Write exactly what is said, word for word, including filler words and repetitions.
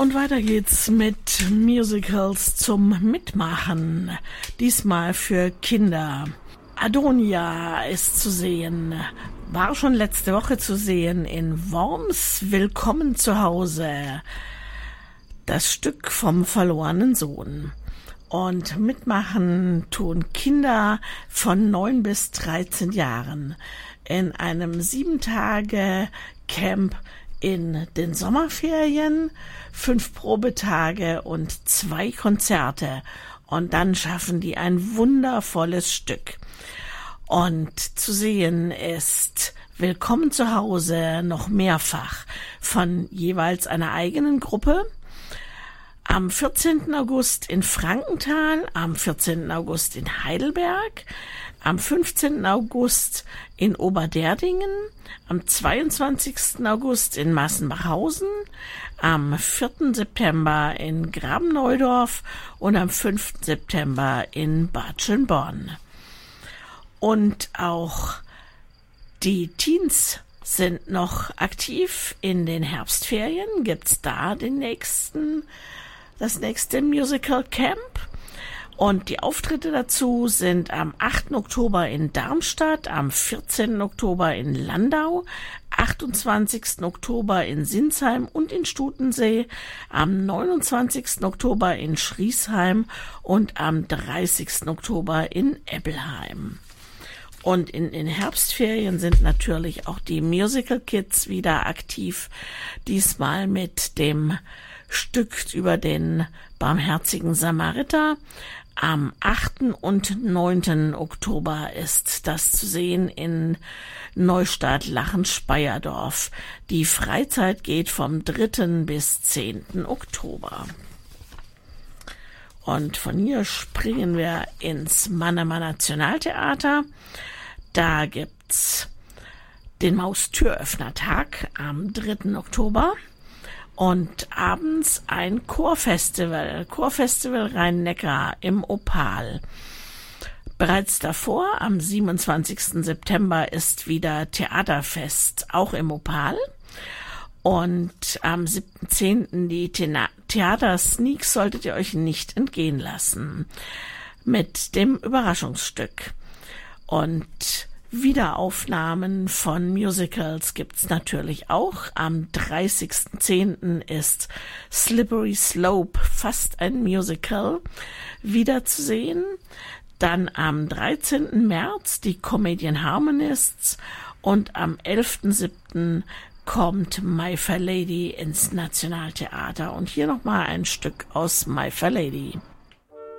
Und weiter geht's mit Musicals zum Mitmachen. Diesmal für Kinder. Adonia ist zu sehen. War schon letzte Woche zu sehen in Worms. Willkommen zu Hause. Das Stück vom verlorenen Sohn. Und mitmachen tun Kinder von neun bis dreizehn Jahren in einem sieben Tage Camp in den Sommerferien, fünf Probetage und zwei Konzerte. Und dann schaffen die ein wundervolles Stück. Und zu sehen ist Willkommen zu Hause noch mehrfach von jeweils einer eigenen Gruppe. Am vierzehnten August in Frankenthal, am vierzehnten August in Heidelberg, am fünfzehnten August in Oberderdingen, am zweiundzwanzigsten August in Massenbachhausen, am vierten September in Grabenneudorf und am fünften September in Bad Schönborn. Und auch die Teens sind noch aktiv. In den Herbstferien gibt's da den nächsten, das nächste Musical Camp. Und die Auftritte dazu sind am achten Oktober in Darmstadt, am vierzehnten Oktober in Landau, achtundzwanzigsten Oktober in Sinsheim und in Stutensee, am neunundzwanzigsten Oktober in Schriesheim und am dreißigsten Oktober in Ebbelheim. Und in den Herbstferien sind natürlich auch die Musical Kids wieder aktiv, diesmal mit dem Stück über den barmherzigen Samariter. Am achten und neunten Oktober ist das zu sehen in Neustadt-Lachen-Speyerdorf. Die Freizeit geht vom dritten bis zehnten Oktober. Und von hier springen wir ins Mannheimer Nationaltheater. Da gibt's den Maustüröffnertag am dritten Oktober. Und abends ein Chorfestival, Chorfestival Rhein-Neckar im Opal. Bereits davor, am siebenundzwanzigsten September, ist wieder Theaterfest, auch im Opal. Und am siebten zehnten die Theater-Sneaks solltet ihr euch nicht entgehen lassen. Mit dem Überraschungsstück. Und Wiederaufnahmen von Musicals gibt's natürlich auch. Am dreißigsten zehnten ist Slippery Slope, fast ein Musical, wieder zu sehen. Dann am dreizehnten März die Comedian Harmonists und am elften siebten kommt My Fair Lady ins Nationaltheater. Und hier nochmal ein Stück aus My Fair Lady.